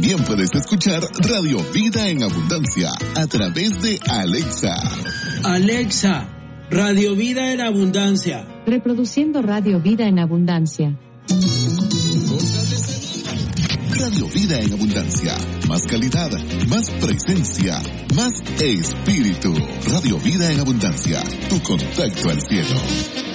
También puedes escuchar Radio Vida en Abundancia a través de Alexa. Alexa, Radio Vida en Abundancia. Reproduciendo Radio Vida en Abundancia. Radio Vida en Abundancia. Más calidad, más presencia, más espíritu. Radio Vida en Abundancia. Tu contacto al cielo.